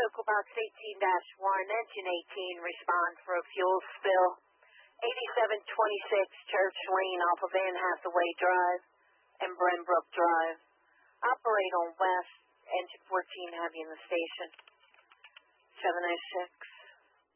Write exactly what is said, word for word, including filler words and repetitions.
Vehicle Box eighteen dash one, Engine eighteen, respond for a fuel spill. eighty-seven twenty-six Church Lane off of Van Hathaway Drive and Brenbrook Drive. Operate on West, Engine fourteen, have you in the station. seven oh six.